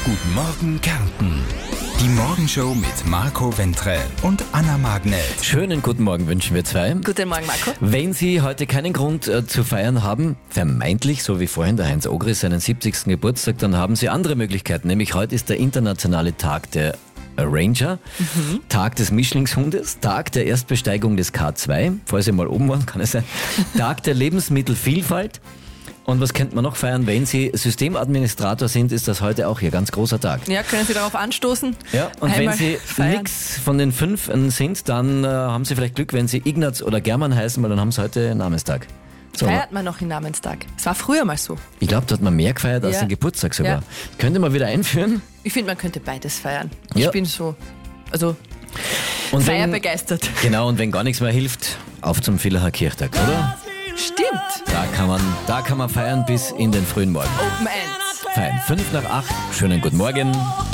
Guten Morgen Kärnten. Die Morgenshow mit Marco Wentre und Anna Magnet. Schönen guten Morgen wünschen wir zwei. Guten Morgen, Marco. Wenn Sie heute keinen Grund zu feiern haben, vermeintlich, so wie vorhin der Heinz Ogris seinen 70. Geburtstag, dann haben Sie andere Möglichkeiten. Nämlich heute ist der internationale Tag der Ranger, Tag des Mischlingshundes, Tag der Erstbesteigung des K2, falls Sie mal oben waren, kann es sein, Tag der Lebensmittelvielfalt. Und was könnte man noch feiern? Wenn Sie Systemadministrator sind, ist das heute auch Ihr ganz großer Tag. Ja, können Sie darauf anstoßen? Ja, und Einmal wenn Sie feiern. nix von den 5 sind, dann haben Sie vielleicht Glück, wenn Sie Ignaz oder German heißen, weil dann haben Sie heute Namenstag. So, Feiert man noch den Namenstag? Es war früher mal so. ich glaube, da hat man mehr gefeiert als Ja. den Geburtstag sogar. Ja. Könnte man wieder einführen. Ich finde, man könnte beides feiern. Ja. Ich bin so, Und feierbegeistert. Genau, und wenn gar nichts mehr hilft, auf zum Villacher Kirchtag, oder? Stimmt. Da kann man feiern bis in den frühen Morgen. Open Ends. Fein. 5 nach 8. Schönen guten Morgen.